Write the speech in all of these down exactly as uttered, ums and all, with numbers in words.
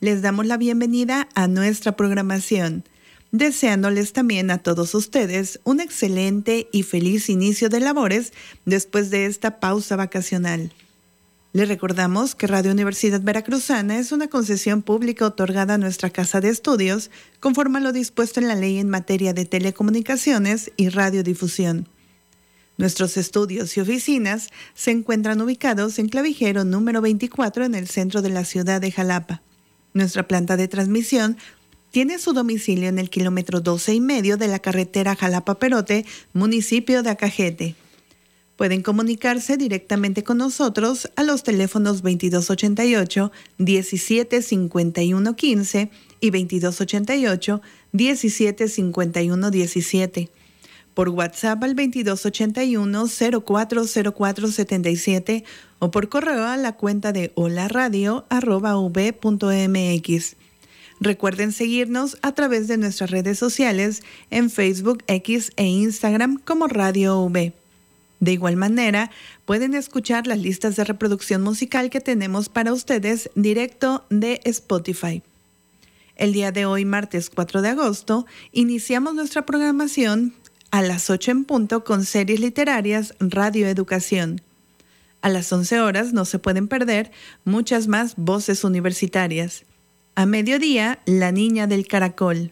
les damos la bienvenida a nuestra programación, deseándoles también a todos ustedes un excelente y feliz inicio de labores después de esta pausa vacacional. Les recordamos que Radio Universidad Veracruzana es una concesión pública otorgada a nuestra Casa de Estudios conforme a lo dispuesto en la ley en materia de telecomunicaciones y radiodifusión. Nuestros estudios y oficinas se encuentran ubicados en Clavijero número veinticuatro en el centro de la ciudad de Jalapa. Nuestra planta de transmisión tiene su domicilio en el kilómetro doce y medio de la carretera Jalapa-Perote, municipio de Acajete. Pueden comunicarse directamente con nosotros a los teléfonos veintidós ochenta y ocho, diecisiete cincuenta y uno quince y veintidós ochenta y ocho, diecisiete cincuenta y uno diecisiete. Por WhatsApp al veintidós ochenta y uno, cero cuatro cero cuatro setenta y siete o por correo a la cuenta de holaradio arroba v punto mx. Recuerden seguirnos a través de nuestras redes sociales en Facebook, X e Instagram como Radio V. De igual manera, pueden escuchar las listas de reproducción musical que tenemos para ustedes directo de Spotify. El día de hoy, martes cuatro de agosto, iniciamos nuestra programación a las ocho en punto con series literarias Radio Educación. A las once horas no se pueden perder muchas más voces universitarias. A mediodía, La Niña del Caracol.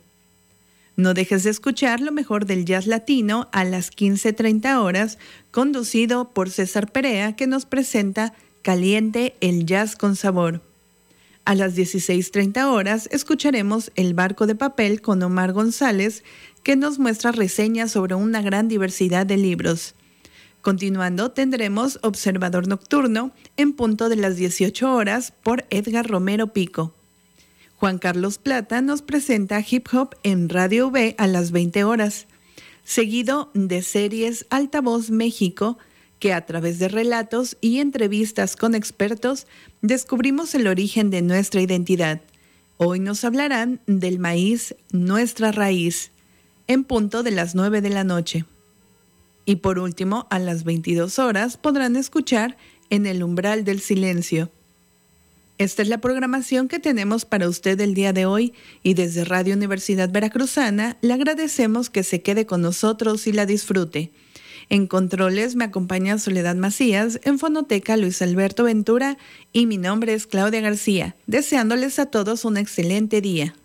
No dejes de escuchar lo mejor del jazz latino a las quince treinta horas, conducido por César Perea, que nos presenta Caliente, el jazz con sabor. A las dieciséis treinta horas escucharemos El Barco de Papel con Omar González, que nos muestra reseñas sobre una gran diversidad de libros. Continuando, tendremos Observador Nocturno en punto de las dieciocho horas por Edgar Romero Pico. Juan Carlos Plata nos presenta Hip Hop en Radio V a las veinte horas, seguido de Series Altavoz México, que a través de relatos y entrevistas con expertos descubrimos el origen de nuestra identidad. Hoy nos hablarán del maíz, nuestra raíz, en punto de las nueve de la noche. Y por último, a las veintidós horas podrán escuchar En el umbral del silencio. Esta es la programación que tenemos para usted el día de hoy y desde Radio Universidad Veracruzana le agradecemos que se quede con nosotros y la disfrute. En controles me acompaña Soledad Macías, en Fonoteca Luis Alberto Ventura y mi nombre es Claudia García, deseándoles a todos un excelente día.